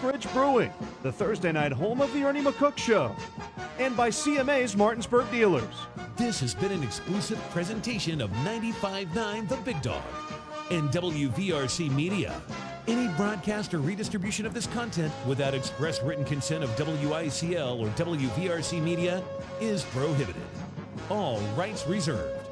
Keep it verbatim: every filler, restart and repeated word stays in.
Ridge Brewing, the Thursday night home of the Ernie McCook Show, and by C M A's Martinsburg Dealers. This has been an exclusive presentation of ninety-five point nine The Big Dog and W V R C Media. Any broadcast or redistribution of this content without express written consent of W I C L or W V R C Media is prohibited. All rights reserved.